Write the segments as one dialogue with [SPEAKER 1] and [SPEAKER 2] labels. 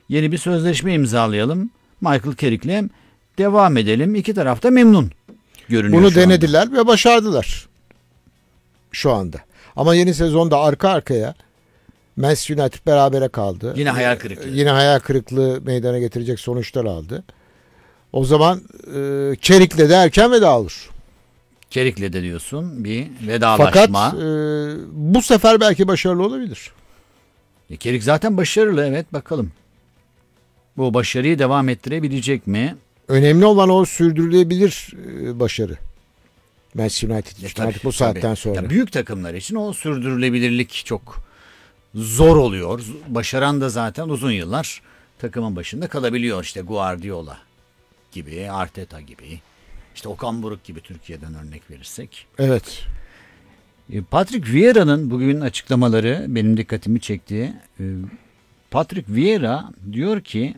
[SPEAKER 1] Yeni bir sözleşme imzalayalım. Michael Carrick'le devam edelim. İki taraf da memnun görünüyor.
[SPEAKER 2] Bunu denediler ve başardılar şu anda. Ama yeni sezonda arka arkaya Manchester United berabere kaldı.
[SPEAKER 1] Yine hayal kırıklığı.
[SPEAKER 2] Yine hayal kırıklığı meydana getirecek sonuçlar aldı. O zaman Carrick'le de erken veda olur.
[SPEAKER 1] Carrick'le de diyorsun bir vedalaşma.
[SPEAKER 2] Fakat bu sefer belki başarılı olabilir.
[SPEAKER 1] Carrick zaten başarılı, evet, bakalım. Bu başarıyı devam ettirebilecek mi?
[SPEAKER 2] Önemli olan o sürdürülebilir başarı. Manchester United için artık bu saatten sonra.
[SPEAKER 1] Ya büyük takımlar için o sürdürülebilirlik çok zor oluyor. Başaran da zaten uzun yıllar takımın başında kalabiliyor. İşte Guardiola gibi, Arteta gibi, işte Okan Buruk gibi Türkiye'den örnek verirsek.
[SPEAKER 2] Evet.
[SPEAKER 1] Patrick Vieira'nın bugün açıklamaları benim dikkatimi çekti. Patrick Vieira diyor ki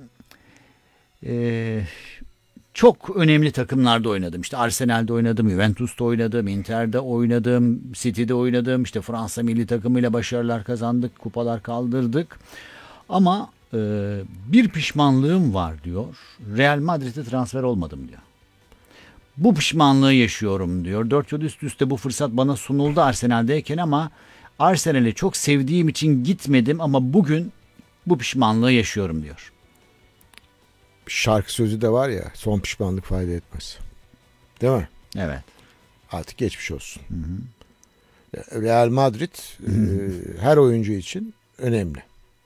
[SPEAKER 1] çok önemli takımlarda oynadım. İşte Arsenal'de oynadım, Juventus'ta oynadım, Inter'de oynadım, City'de oynadım. İşte Fransa milli takımıyla başarılar kazandık, kupalar kaldırdık. Ama bir pişmanlığım var diyor. Real Madrid'e transfer olmadım diyor. Bu pişmanlığı yaşıyorum diyor. 4 yıl üst üste bu fırsat bana sunuldu Arsenal'deyken ama Arsenal'i çok sevdiğim için gitmedim ama bugün bu pişmanlığı yaşıyorum diyor.
[SPEAKER 2] Şarkı sözü de var ya, son pişmanlık fayda etmez. Değil mi?
[SPEAKER 1] Evet.
[SPEAKER 2] Artık geçmiş olsun. Hı-hı. Real Madrid her oyuncu için önemli.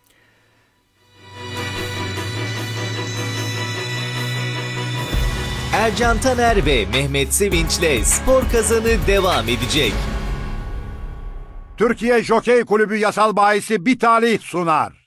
[SPEAKER 3] Ercan Taner ve Mehmet Sevinç'le Spor Kazanı devam edecek.
[SPEAKER 4] Türkiye Jokey Kulübü yasal bahisi Bitali sunar.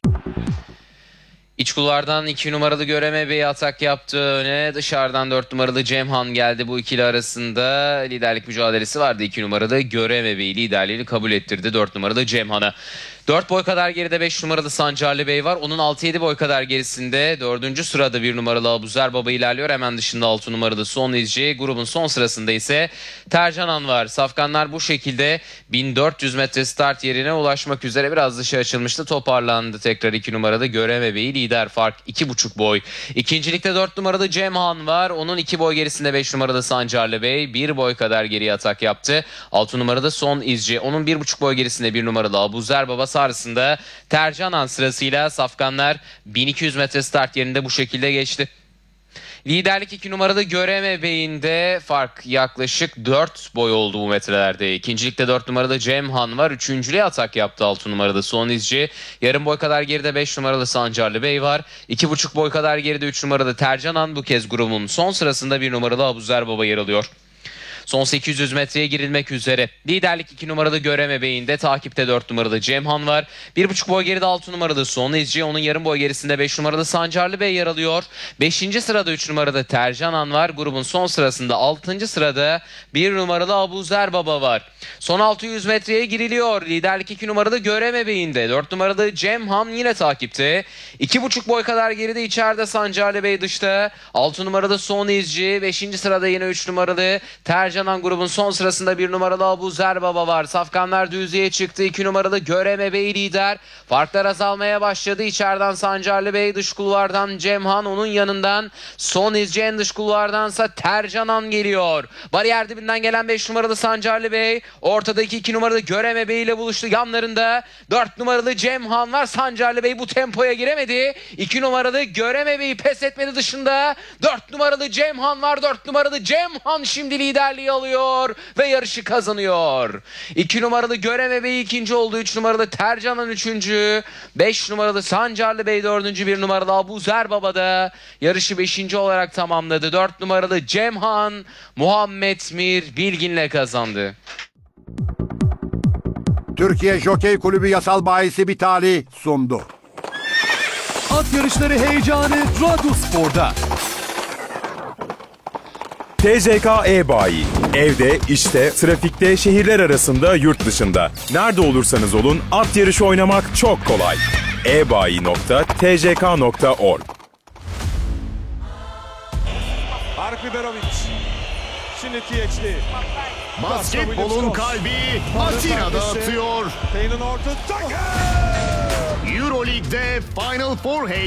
[SPEAKER 5] İç kulvardan 2 numaralı Göreme Bey atak yaptı öne. Dışarıdan 4 numaralı Cemhan geldi. Bu ikili arasında liderlik mücadelesi vardı. 2 numaralı Göreme Bey liderliğini kabul ettirdi 4 numaralı Cemhan'a. 4 boy kadar geride 5 numaralı Sancarlı Bey var. Onun 6-7 boy kadar gerisinde 4. sırada 1 numaralı Abuzer Baba ilerliyor. Hemen dışında 6 numaralı Son İzci. Grubun son sırasında ise Tercanan var. Safkanlar bu şekilde 1400 metre start yerine ulaşmak üzere biraz dışı açılmıştı. Toparlandı tekrar 2 numaralı Göreme Bey lider, fark 2,5 boy. İkincilikte 4 numaralı Cemhan var. Onun 2 boy gerisinde 5 numaralı Sancarlı Bey 1 boy kadar geriye atak yaptı. 6 numaralı Son İzci. Onun 1,5 boy gerisinde 1 numaralı Abuzer Baba arasında Tercanan sırasıyla safkanlar 1200 metre start yerinde bu şekilde geçti. Liderlik 2 numaralı Göreme Bey'inde fark yaklaşık 4 boy oldu bu metrelerde. İkincilikte 4 numaralı Cemhan var. Üçüncülüğe atak yaptı 6 numaralı Son İzci. Yarım boy kadar geride 5 numaralı Sancarlı Bey var. 2,5 boy kadar geride 3 numaralı Tercanan, bu kez grubun son sırasında 1 numaralı Abuzer Baba yer alıyor. Son 800 metreye girilmek üzere. Liderlik 2 numaralı Göreme Bey'inde, takipte 4 numaralı Cemhan var. 1,5 boy geride 6 numaralı Son İzci. Onun yarım boy gerisinde 5 numaralı Sancarlı Bey yer alıyor. 5. sırada 3 numaralı Tercanan var. Grubun son sırasında 6. sırada 1 numaralı Abuzer Baba var. Son 600 metreye giriliyor. Liderlik 2 numaralı Göreme Bey'inde. 4 numaralı Cemhan yine takipte. 2,5 boy kadar geride içeride Sancarlı Bey dışta. 6 numaralı Son İzci. 5. sırada yine 3 numaralı Tercanan. Grubun son sırasında 1 numaralı Abuzer Baba var. Safkanlar düzlüğe çıktı. 2 numaralı Göreme Bey lider. Farklar azalmaya başladı. İçeriden Sancarlı Bey, dış kulvardan Cemhan, onun yanından Son İzci, en dış kulvardansa Tercanan geliyor. Bariyer dibinden gelen 5 numaralı Sancarlı Bey ortadaki 2 numaralı Göreme Bey ile buluştu. Yanlarında 4 numaralı Cemhan var. Sancarlı Bey bu tempoya giremedi. 2 numaralı Göreme Bey'i pes etmedi dışında. 4 numaralı Cemhan var. 4 numaralı Cemhan şimdi liderliği alıyor ve yarışı kazanıyor. 2 numaralı Göreme Bey ikinci oldu. 3 numaralı Tercanan üçüncü. 5 numaralı Sancarlı Bey dördüncü. 1 numaralı Abuzer Baba da yarışı 5. olarak tamamladı. 4 numaralı Cemhan Muhammed Mir Bilgin'le kazandı.
[SPEAKER 4] Türkiye Jokey Kulübü yasal bahisi Bitali sundu.
[SPEAKER 6] At yarışları heyecanı Radyo Spor'da.
[SPEAKER 7] TCK E-Bayi. Evde, işte, trafikte, şehirler arasında, yurt dışında. Nerede olursanız olun at yarışı oynamak çok kolay. ebayi.tck.org.
[SPEAKER 8] Mark Biberovic. Şimdi TH'li.
[SPEAKER 9] Basketbolun kalbi Atina'da atıyor.
[SPEAKER 8] Payne'ın orta.
[SPEAKER 9] Euroleague'de Final Four